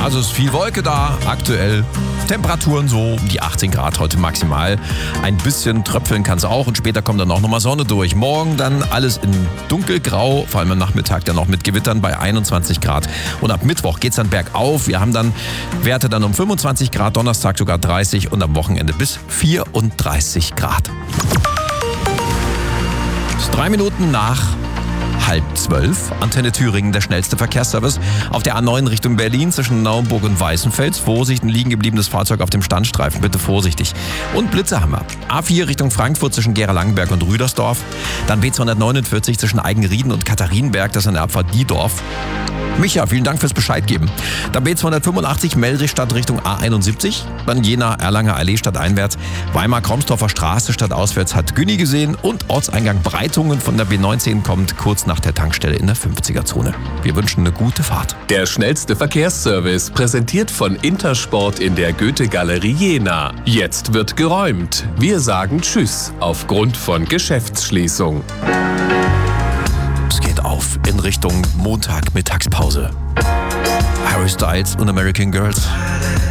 Also es ist viel Wolke da, aktuell Temperaturen so um die 18 Grad heute maximal. Ein bisschen tröpfeln kann es auch und später kommt dann auch nochmal Sonne durch. Morgen dann alles in dunkelgrau, vor allem am Nachmittag dann noch mit Gewittern bei 21 Grad. Und ab Mittwoch geht es dann bergauf. Wir haben dann Werte dann um 25 Grad, Donnerstag sogar 30 und am Wochenende bis 34 Grad. Es ist 3 Minuten nach 11:30. Antenne Thüringen, der schnellste Verkehrsservice. Auf der A9 Richtung Berlin zwischen Naumburg und Weißenfels. Vorsicht, ein liegen gebliebenes Fahrzeug auf dem Standstreifen. Bitte vorsichtig. Und Blitze haben wir. A4 Richtung Frankfurt zwischen Gera-Langenberg und Rüdersdorf. Dann B249 zwischen Eigenrieden und Katharinenberg. Das ist an der Abfahrt Diedorf. Micha, vielen Dank fürs Bescheid geben. Dann B285 Meldrichstadt Richtung A71. Dann Jena, Erlanger Allee stadteinwärts. Weimar-Kromsdorfer Straße stadtauswärts hat Günni gesehen. Und Ortseingang Breitungen von der B19 kommt kurz nach der Tankstelle in der 50er-Zone. Wir wünschen eine gute Fahrt. Der schnellste Verkehrsservice, präsentiert von Intersport in der Goethe-Galerie Jena. Jetzt wird geräumt. Wir sagen Tschüss aufgrund von Geschäftsschließung. Es geht auf in Richtung Montag-Mittagspause. Harry Styles und American Girls.